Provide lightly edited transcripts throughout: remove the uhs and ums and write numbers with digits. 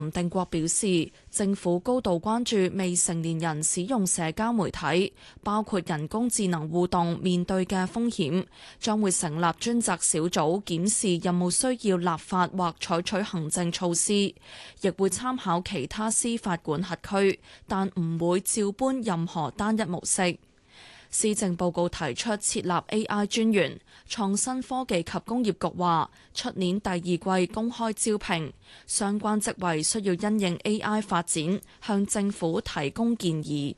林定國表示，政府高度關注未成年人使用社交媒體，包括人工智能互動面對嘅風險，將會成立專責小組檢視有冇需要立法或採取行政措施，亦會參考其他司法管轄區，但唔會照搬任何單一模式。施政報告提出設立 AI 專員，創新科技及工業局話，出年第二季公開招聘，相關職位需要因應 AI 發展，向政府提供建議。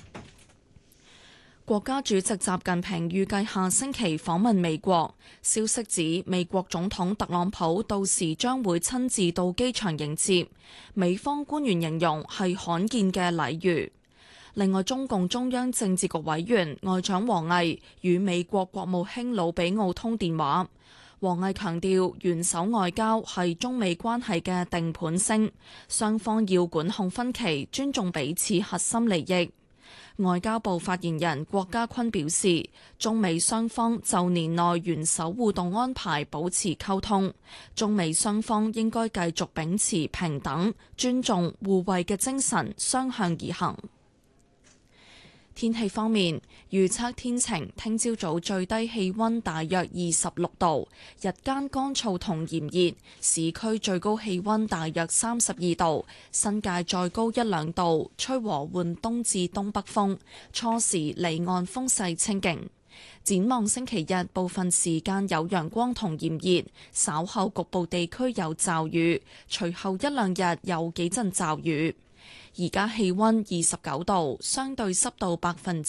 國家主席習近平預計下星期訪問美國，消息指美國總統特朗普到時將會親自到機場迎接，美方官員形容係罕見嘅禮遇。另外，中共中央政治局委員外長王毅與美國國務卿魯比奧通電話。王毅強調，元首外交係中美關係嘅定盤星，雙方要管控分歧，尊重彼此核心利益。外交部發言人郭家坤表示，中美雙方就年內元首互動安排保持溝通，中美雙方應該繼續秉持平等、尊重、互惠嘅精神，相向而行。天氣方面，預測天晴，聽朝早最低氣溫大約26度，日間乾燥同炎熱，市區最高氣溫大約32度，新界再高1-2度，吹和緩東至東北風，初時離岸風勢清勁。展望星期日，部分時間有陽光同炎熱，稍後局部地區有驟雨，隨後1-2日有幾陣驟雨。而家氣溫29度，相對濕度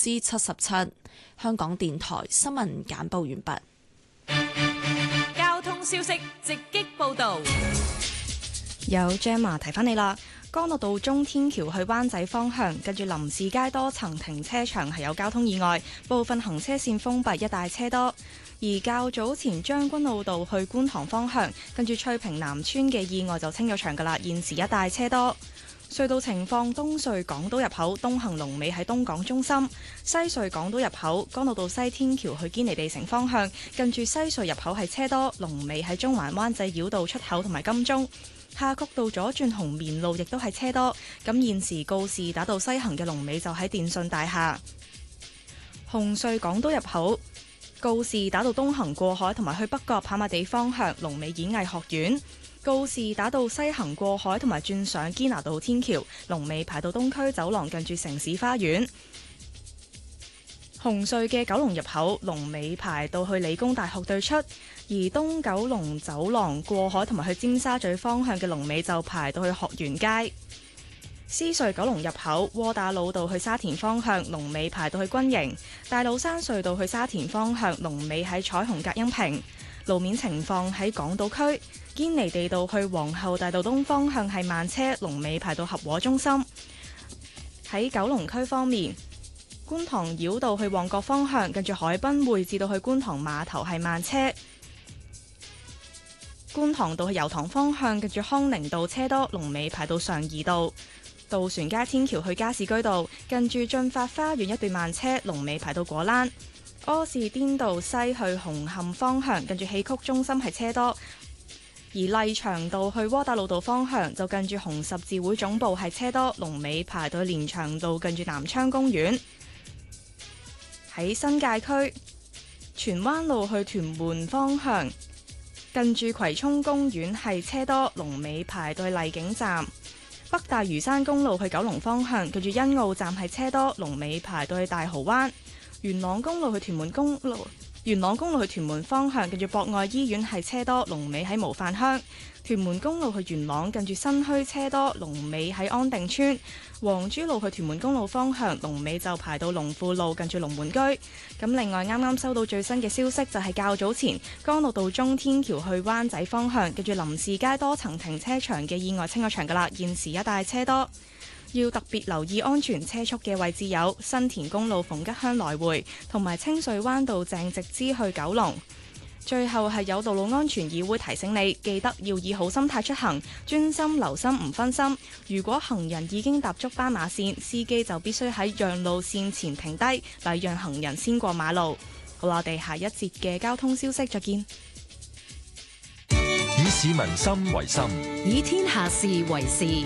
77%。香港電台新聞簡報完畢。交通消息直擊報道。 有 Gemma 提返你啦，干諾道中天橋去灣仔方向，跟住林士街多層停車場係有交通意外，部分行車線封閉，一帶車多。而較早前將軍澳道去觀塘方向，跟住翠屏南村嘅意外就清咗場㗎啦，現時一帶車多。隧道情況：東隧港島入口東行龍尾喺東港中心；西隧港島入口干諾道西天橋去堅尼地城方向，近住西隧入口係車多，龍尾喺中環灣仔繞道出口同埋金鐘。夏慤道左轉紅棉路亦都係車多。咁現時告士打道西行嘅龍尾就喺電訊大廈。紅隧港島入口告士打道東行過海同埋去北角跑馬地方向，龍尾演藝學院。告士打道西行過海同埋轉上堅拿道天橋，龍尾排到東區走廊近住城市花園。紅隧嘅九龍入口龍尾排到去理工大學對出，而東九龍走廊過海同埋去尖沙咀方向嘅龍尾就排到去學園街。獅隧九龍入口窩打老道去沙田方向，龍尾排到去軍營。大老山隧道去沙田方向，龍尾喺彩虹隔音屏。路面情況喺港島區堅尼地道去皇后大道東方向係慢車，龍尾排到合和中心。喺九龍區方面，觀塘繞道去旺角方向，近住海濱匯至到去觀塘碼頭係慢車。觀塘道去油塘方向，近住康寧道車多，龍尾排到上怡道。渡船街天橋去加士居道，近住駿發花園一段慢車，龍尾排到果欄。柯士甸道西去紅磡方向，近住戲曲中心係車多；而麗翔道去窩打老道方向，就近住紅十字會總部係車多，龍尾排到連翔道近住南昌公園。喺新界區荃灣路去屯門方向，近住葵涌公園係車多，龍尾排到麗景站。北大嶼山公路去九龍方向，近住欣澳站係車多，龍尾排到去大蠔灣。元朗公路去屯門去屯門方向，近住博愛醫院係車多，龍尾喺模範鄉。屯門公路去元朗，近住新墟車多，龍尾喺安定村。黃珠路去屯門公路方向，龍尾就排到龍富路，近住龍門居。咁另外啱啱收到最新嘅消息，就係較早前干諾道中天橋去灣仔方向，近住林士街多層停車場嘅意外清咗場㗎啦，現時一帶車多。要特別留意安全車速嘅位置有新田公路鳳吉鄉來回，同埋清水灣道鄭直支去九龍。最後係有道路安全議會提醒你，記得要以好心態出行，專心留心唔分心。如果行人已經踏足斑馬線，司機就必須喺讓路線前停低，禮讓行人先過馬路。好啦，我哋下一節嘅交通消息再見。 市民心為心， 以天下事為事。